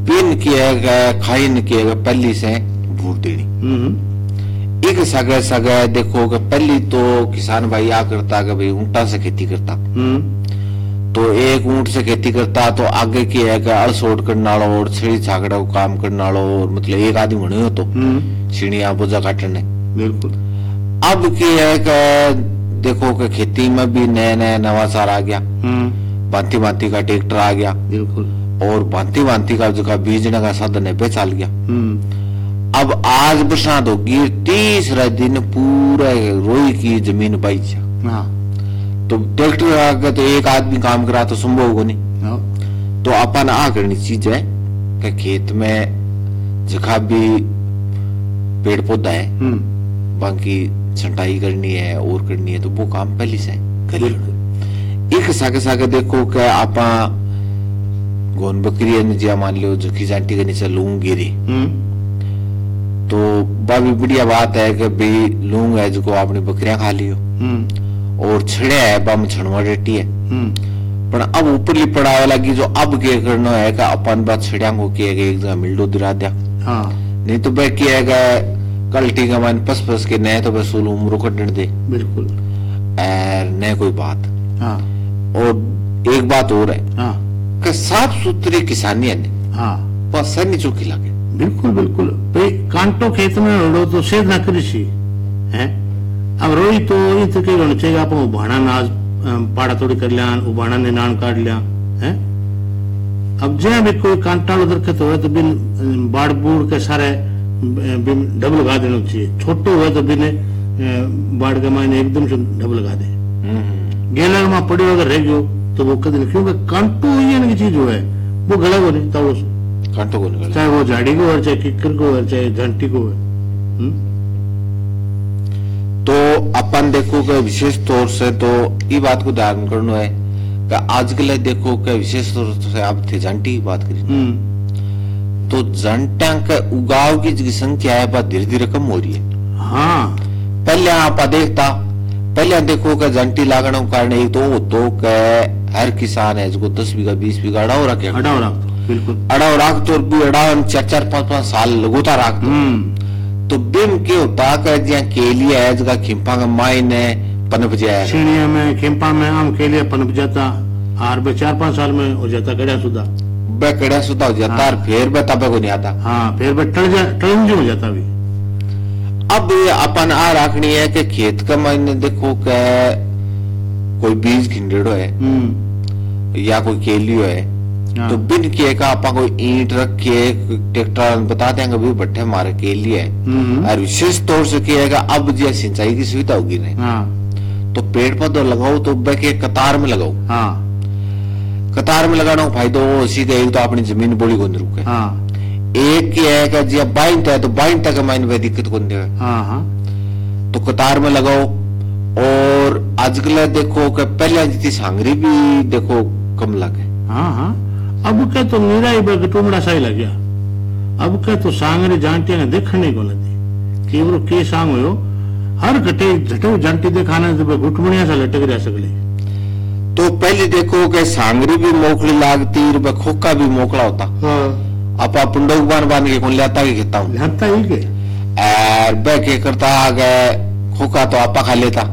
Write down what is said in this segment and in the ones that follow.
Pin किएगा खाइन किएगा पहली से भूर देनी। एक सगे सगे देखो कि पहली तो किसान भाई आ करता कि भाई ऊंटा से खेती करता, तो एक ऊंट से खेती करता तो आगे की है अड़सोड़ करने वाला और छेड़ी छाकड़ा को काम करने वाला और मतलब एक आदमी बने हो तो छीणिया बोझा काटने। बिल्कुल। अब की है कि देखो कि खेती में भी नया नया नवाचार आ गया, भांति भांति का ट्रैक्टर आ गया। बिल्कुल। और भांति भांति का जो बीजने का साधन है बेचाल गया। अब आज बरसात होगी, तीसरा दिन पूरा रोई की जमीन बाई तो ट्रैक्टर आगे तो एक आदमी काम करा तो संभव होगा नहीं। तो अपन आ करनी चीज है कि खेत में जगह भी पेड़ पौधा है, बाकी छंटाई करनी है और करनी है तो वो काम पहले से करिए। एक साके साके देखो कि आपा गोन बकरी ने मान लो जखी जांटी के नीचे लूंग गिरी तो बाबी बढ़िया बात है कि भाई लूंग है जो अपनी बकरियां खा लियो और छड़े है बम छड़वा रेटी है। पर अब ऊपरली पड़ावा लगी जो अब के करना है कि अपन बात छड़िया को किया एक जगह मिलडो दिरा दिया। नहीं तो बे किया कल्टी का मान पस पस के नए तो बस उम्र कटने दे। बिल्कुल। न कोई बात। और एक बात और है कि साफ सुथरी किसानी है बस नहीं चौकी लगे। बिल्कुल बिल्कुल। कांटो खेत में रोडो तो सेध ना कृषि है। अब रोई तो ये तो कई होना चाहिए आप उबाना नाज पाड़ा तोड़ी कर लिया, उबाना ने नान काट लिया है। अब जहाँ भी कोई कांटाड़ो दरखत हो तो बिन बाढ़ बूढ़ के सारे ढब लगा देना चाहिए। छोटो हुआ तो बिन बाढ़ के मायने एकदम से ढब लगा दे। गेलर में पड़ी अगर रह गयो तो वो कद नहीं, क्योंकि कांटो ये चीज जो है वो गला को नहीं ताड़ो कांटो को नहीं, चाहे वो झाड़ी को हो चाहे किक्कर को हो चाहे झंटी को हो। तो अपन देखो कि विशेष तौर से तो ये बात को ध्यान करना है कि आजकल देखो कि विशेष तौर से आप थे जंटी की बात करी तो जंटा का उगाव की संख्या है बात धीरे धीरे कम हो रही है। हाँ। पहले आप देखता पहले देखो कि जंटी लागण कारण एक तो हर किसान है जो 10 बीघा 20 बीघा अड़ाव रखे। बिल्कुल। अड़ाव राख तो भी अड़ाव 4-4 5-5 साल लगोता राख तो बिम के होता का ज्या केलिया है जगह खिंपा का मायने पनप जाए सीढ़िया में खिंपा में आम केलिया पनप जाता और बे 4-5 साल में हो जाता कड़ा सुधा हो जाता। हाँ। और फिर बे तबे को नहीं आता। हाँ फिर बे टलंजी हो जाता भी। अब अपन आ रखनी है कि खेत का मायने देखो के कोई बीज खिंडेड़ो है या कोई केलियो है। हाँ। तो बिन किए का आपा कोई ईंट रख के ट्रैक्टर बता देंगे भी भट्टे मारे के लिए और विशेष तौर से किएगा अब जो सिंचाई की सुविधा होगी नहीं। हाँ। तो पेड़ पौधे लगाओ तो के कतार में लगाओ। हाँ। कतार में लगाना फायदा हो सीधे एक तो अपनी जमीन बोली को नहीं रुके। हाँ। एक की है कि जी बाइंट है तो बाइंट तक माइन में दिक्कत को नहीं है। हाँ। तो कतार में लगाओ। और आजकल देखो कि पहले जितनी सांगरी भी देखो कम लगे। हाँ। अब क्या तो मेरा ही टुमड़ा सा ही लग गया। अब क्या तो सांगरे जांटिया ने देखने को नहीं कि वो के सांग हो हर घटे झटे जांटी दिखाने तो घुटमणिया सा लटक रहा सकले। तो पहले देखो कि सांगरी भी मोकली लागती खोखा भी मोकला होता। आपा पुंडोक बांध के कौन लाता के खेता हूँ लाता ही के और बह के करता खोखा तो आपा खा लेता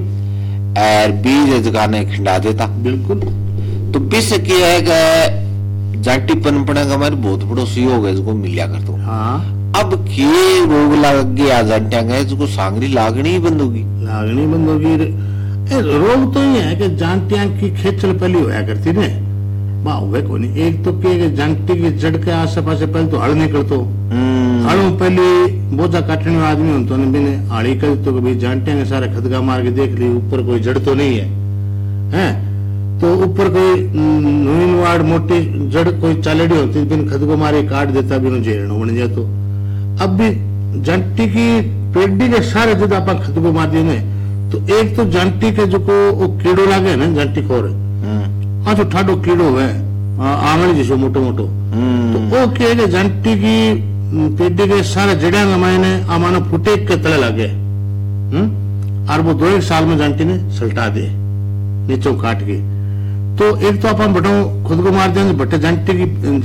और बीज जगाने खिंडा देता। बिल्कुल। तो बीस की है जाटी पनपना का हमारे बहुत बड़ो सहयोग है जिसको मिलिया कर दो। हाँ। अब के रोग लग गया जाटिया गए जिसको सांगरी लागनी ही बंद होगी। रोग तो ये है कि जांटिया की खेचल पहली होया करती ने हुए को नहीं। एक तो के जांटी की जड़ के आसे पासे पहले तो हल नहीं करतो। हल पहले बोझा काटने वाला आदमी होता ने बिने हड़ी कर तो भाई जांटिया के सारे खदगा मार के देख ली ऊपर कोई जड़ तो नहीं है। तो ऊपर कोई नोइन वार्ड मोटी जड़ कोई चालेडी होती बिन खदगो मारे काट देता बिन जेरण बन जातो। अब भी जंटी की पेड़ी के सारे जद आप खदगो मार दिए तो एक तो जंटी के जो को वो कीड़ो लागे ना जंटी खोर हाँ जो ठाडो कीड़ो है आंगली जैसो मोटो मोटो तो वो के जंटी की पेड़ी के सारे जड़िया गमाने आमानो फुटे के तले लगे और वो 2-1 साल में जंटी ने सल्टा दे नीचों काट के। तो एक तो अपन बटाओ खुद को मार देंगे बट्टे जंटी की